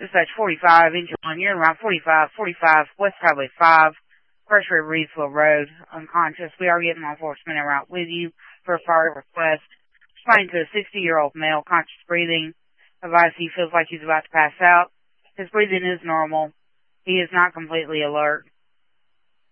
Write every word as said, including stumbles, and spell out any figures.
Dispatch forty-five, engine one, you're around forty-five, forty-five, West Highway five, Pressure at Reedsville Road, unconscious. We are getting law enforcement en route with you for a fire request. Responding to a sixty-year-old male, conscious breathing. Advised he feels like he's about to pass out. His breathing is normal. He is not completely alert.